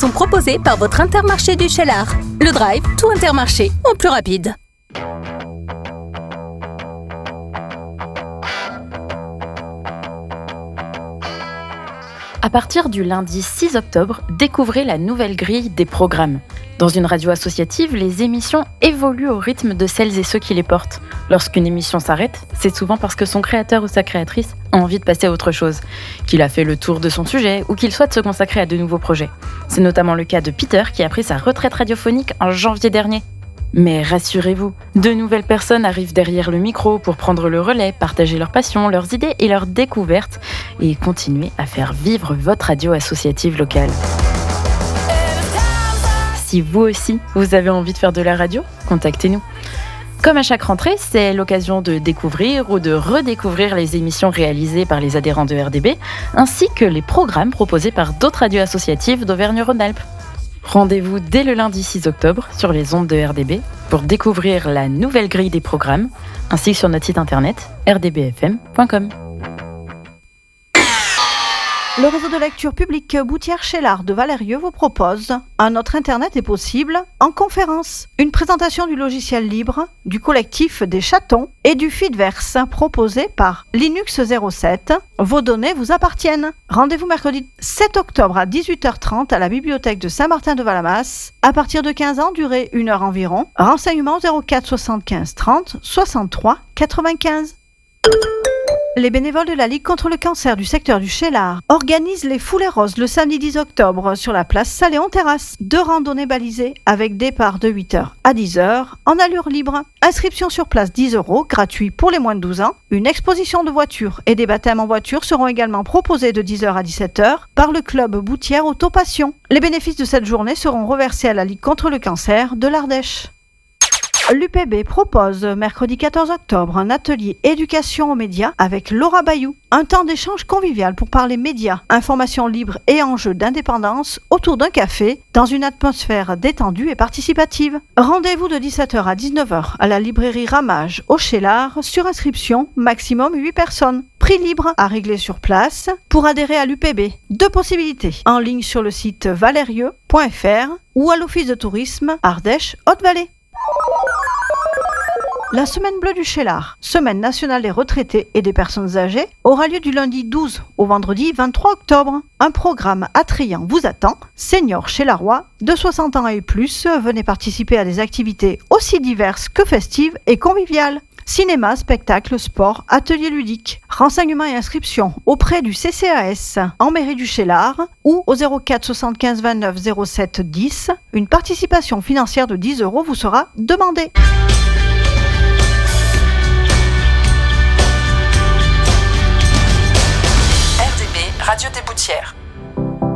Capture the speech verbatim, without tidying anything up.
sont proposés par votre Intermarché du Cheylard. Le Drive, tout Intermarché, en plus rapide. À partir du lundi six octobre, découvrez la nouvelle grille des programmes. Dans une radio associative, les émissions évoluent au rythme de celles et ceux qui les portent. Lorsqu'une émission s'arrête, c'est souvent parce que son créateur ou sa créatrice a envie de passer à autre chose, qu'il a fait le tour de son sujet ou qu'il souhaite se consacrer à de nouveaux projets. C'est notamment le cas de Peter qui a pris sa retraite radiophonique en janvier dernier. Mais rassurez-vous, de nouvelles personnes arrivent derrière le micro pour prendre le relais, partager leurs passions, leurs idées et leurs découvertes et continuer à faire vivre votre radio associative locale. Si vous aussi, vous avez envie de faire de la radio, contactez-nous. Comme à chaque rentrée, c'est l'occasion de découvrir ou de redécouvrir les émissions réalisées par les adhérents de R D B, ainsi que les programmes proposés par d'autres radios associatives d'Auvergne-Rhône-Alpes. Rendez-vous dès le lundi six octobre sur les ondes de R D B pour découvrir la nouvelle grille des programmes, ainsi que sur notre site internet r d b f m point com. Le réseau de lecture publique Boutière-Cheylard de Valérieux vous propose Un autre Internet est possible en conférence. Une présentation du logiciel libre, du collectif des chatons et du Feedverse proposé par Linux zéro sept. Vos données vous appartiennent. Rendez-vous mercredi sept octobre à dix-huit heures trente à la bibliothèque de Saint-Martin-de-Valamas. À partir de quinze ans, durée une heure environ. Renseignements zéro quatre soixante-quinze trente soixante-trois quatre-vingt-quinze. Les bénévoles de la Ligue contre le cancer du secteur du Cheylard organisent les Foulées Roses le samedi dix octobre sur la place Saléon-Terrasse. Deux randonnées balisées avec départ de huit heures à dix heures en allure libre. Inscription sur place dix euros, gratuit pour les moins de douze ans. Une exposition de voitures et des baptêmes en voiture seront également proposés de dix heures à dix-sept heures par le club Boutière Autopassion. Les bénéfices de cette journée seront reversés à la Ligue contre le cancer de l'Ardèche. L'U P B propose mercredi quatorze octobre un atelier éducation aux médias avec Laura Bayou. Un temps d'échange convivial pour parler médias, information libre et enjeux d'indépendance autour d'un café dans une atmosphère détendue et participative. Rendez-vous de dix-sept heures à dix-neuf heures à la librairie Ramage au Cheylard sur inscription, maximum huit personnes. Prix libre à régler sur place pour adhérer à l'U P B. Deux possibilités, en ligne sur le site valérieux point f r ou à l'Office de tourisme Ardèche-Haute-Vallée. La Semaine bleue du Cheylard, Semaine nationale des retraités et des personnes âgées, aura lieu du lundi douze au vendredi vingt-trois octobre. Un programme attrayant vous attend. Seniors cheylarois de soixante ans et plus, venez participer à des activités aussi diverses que festives et conviviales. Cinéma, spectacle, sport, ateliers ludiques. Renseignements et inscriptions auprès du C C A S en mairie du Cheylard ou au zéro quatre soixante-quinze vingt-neuf zéro sept dix. Une participation financière de dix euros vous sera demandée. R D B, Radio des Boutières.